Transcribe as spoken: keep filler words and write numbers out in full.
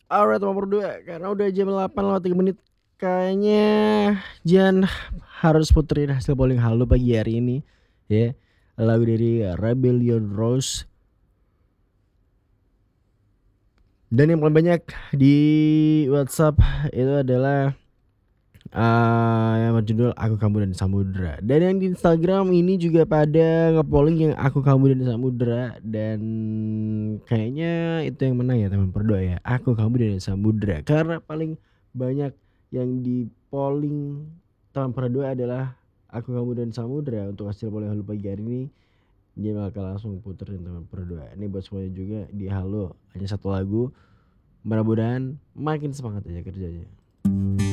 Alright teman berdua, karena udah jam delapan lewat tiga menit, kayaknya Jan harus puterin hasil polling halu pagi hari ini, ya. Lagu dari Rebellion Rose. Dan yang paling banyak di WhatsApp itu adalah uh, yang berjudul Aku Kamu dan Samudra. Dan yang di Instagram ini juga pada nge-polling yang Aku Kamu dan Samudra. Dan kayaknya itu yang menang ya teman berdua ya, Aku Kamu dan Samudra. Karena paling banyak yang di polling teman berdua adalah Aku Kamu dan Samudra. Untuk hasil polling halu pagi hari ini, dia bakal langsung puterin teman berdua. Ini buat semuanya juga di halu hanya satu lagu. Mudah-mudahan makin semangat aja kerjanya.